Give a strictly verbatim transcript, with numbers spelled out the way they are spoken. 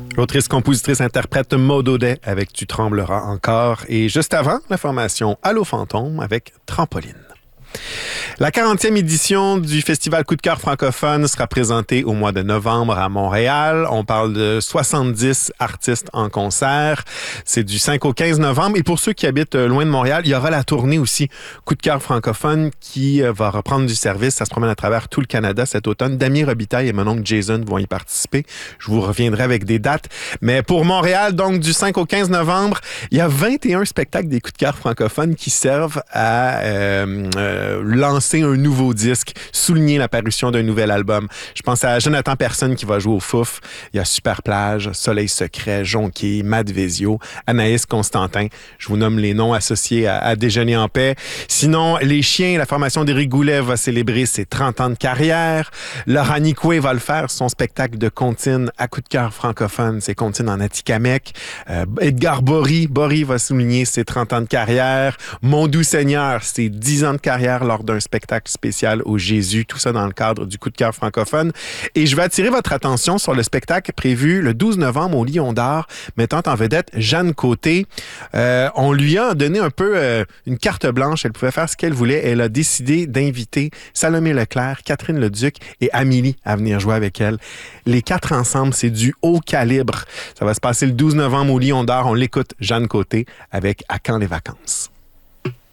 L'autrice, compositrice, interprète Maud Audet avec Tu trembleras encore. Et juste avant, la formation Allô Fantôme avec Trampoline. La quarantième édition du Festival Coup de cœur francophone sera présentée au mois de novembre à Montréal. On parle de soixante-dix artistes en concert. C'est du cinq au quinze novembre. Et pour ceux qui habitent loin de Montréal, il y aura la tournée aussi Coup de cœur francophone qui va reprendre du service. Ça se promène à travers tout le Canada cet automne. Damien Robitaille et mon oncle Jason vont y participer. Je vous reviendrai avec des dates. Mais pour Montréal, donc du cinq au quinze novembre, il y a vingt et un spectacles des Coups de cœur francophones qui servent à euh, euh, lancer un nouveau disque, souligner l'apparition d'un nouvel album. Je pense à Jonathan Personne qui va jouer au Fouf. Il y a Super Plage, Soleil Secret, Jonquier, Matt Vezio, Anaïs Constantin. Je vous nomme les noms associés à, à Déjeuner en paix. Sinon, Les Chiens, la formation d'Éric Goulet va célébrer ses trente ans de carrière. Laura Nicoué va le faire, son spectacle de comptine à coup de cœur francophone. C'est comptine en Atikamekw. Euh, Edgar Bory, Bory va souligner ses trente ans de carrière. Mon doux Seigneur, ses dix ans de carrière lors d'un spectacle spécial au Jésus, tout ça dans le cadre du Coup de cœur francophone. Et je vais attirer votre attention sur le spectacle prévu le douze novembre au Lion d'Or, mettant en vedette Jeanne Côté. Euh, on lui a donné un peu euh, une carte blanche, elle pouvait faire ce qu'elle voulait. Elle a décidé d'inviter Salomé Leclerc, Catherine Leduc et Amélie à venir jouer avec elle. Les quatre ensemble, c'est du haut calibre. Ça va se passer le douze novembre au Lion d'Or. On l'écoute, Jeanne Côté, avec À quand les vacances?